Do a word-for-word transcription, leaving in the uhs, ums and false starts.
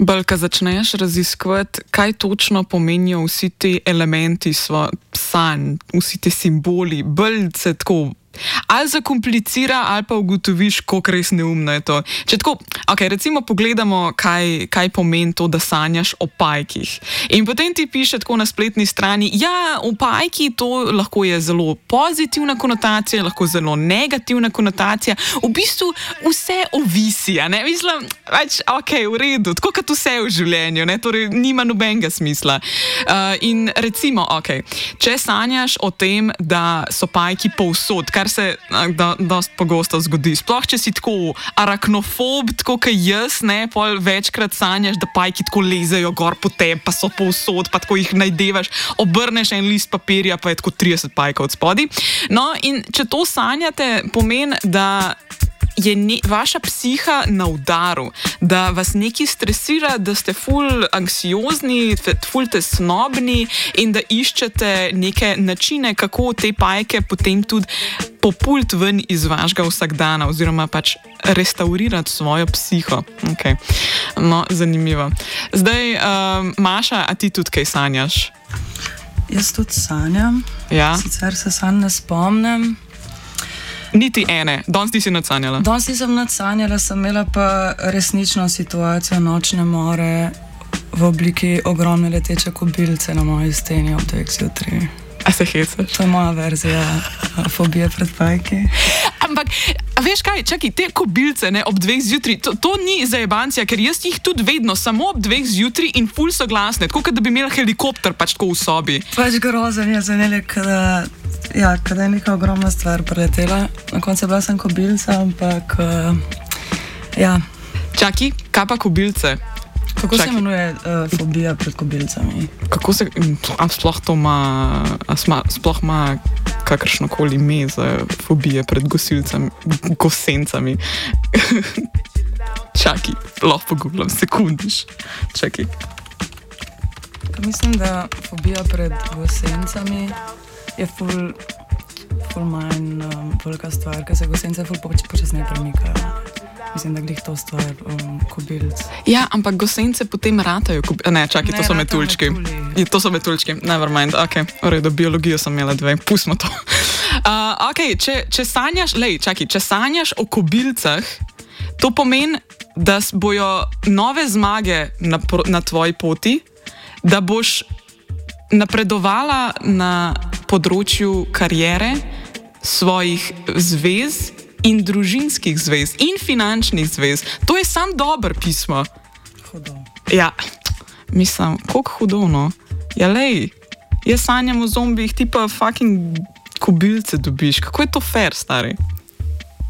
Balka, začneš raziskovati, kaj točno pomenijo vsi ti elementi sanj, vsi ti simboli, bolj se tako ali zakomplicira, ali pa ugotoviš, koliko res neumno je to. Če tako, ok, recimo pogledamo, kaj, kaj pomeni to, da sanjaš o pajkih. In potem ti piše tako na spletni strani, ja, o pajki to lahko je zelo pozitivna konotacija, lahko zelo negativna konotacija, v bistvu vse ovisi, a ne? Mislim, pač, ok, v redu, tako kot vse v življenju, ne? Torej nima nobenega smisla. Uh, in recimo, ok, če sanjaš o tem, da so pajki povsod, kar se da, dost pogosto zgodi. Sploh, če si tako arachnofob, tako kot jaz, ne, pol večkrat sanjaš, da pajki tako lezejo gor po tebi, pa so povsod, pa tako jih najdevaš, obrneš en list papirja, pa je tako trideset pajkov od spodaj. No, in če to sanjate, pomeni, da je ne, vaša psiha na udaru, da vas nekaj stresira, da ste ful anksiozni, ful tesnobni in da iščete neke načine, kako te pajke potem tudi popult ven iz vašega vsakdana oziroma pač restaurirati svojo psiho. Okay. No, zanimivo. Zdaj, um, Maša, a ti tudi kaj sanjaš? Jaz tudi sanjam. Ja? Sicer se sanj ne spomnim. Niti ene, danes nisi nadsanjala. Danes nisem nadsanjala, sem imela pa resnično situacijo nočne more v obliki ogromne leteče kobilice na moji steni ob dveh zjutraj. A se hecaš? To je moja verzija fobije pred pajki. Ampak, a veš kaj, čakaj, te kobilice, ne, ob dveh zjutraj, to, to ni zajebancija, ker jaz jih tudi vedno, samo ob dveh zjutraj in ful so glasne, tako kot da bi imela helikopter pač tako v sobi. Pač grozen je za njele, kada, ja, kada je neka ogromna stvar preletela. Na koncu je bila sem kobilica, ampak, uh, ja. Čakaj, kaj pa kobilice? Kako Čaki. se imenuje uh, fobija pred kobilicami? Kako se, a sploh to ima, a sma, sploh ima kakršnokoli ime za fobije pred gosilcami, gosencami? Čakaj, lahko pogubljam, sekundiš. Čakaj. Mislim, da fobija pred gosencami je ful, ful manj um, velika stvar, ker se gosence ful počasneje premikajo. Mislim, da glih to stvar um, kobilic. Ja, ampak gosence potem ratajo kobilice. Ne, čakaj, to so metuljčki. To so metuljčki, never mind. Ok, v redu, biologijo sem imela dve, pustimo to. Uh, ok, če, če sanjaš, lej, čakaj, če sanjaš o kobilcah, to pomeni, da bojo nove zmage na, na tvoji poti, da boš napredovala na področju kariere, svojih zvez in družinskih zvez in finančnih zvez. To je sam dober pismo. Hudo. Ja, mislim, koliko hudo, no? Ja, lej, jaz sanjam o zombijih, ti pa fucking kobilce dobiš. Kako je to fair, stari?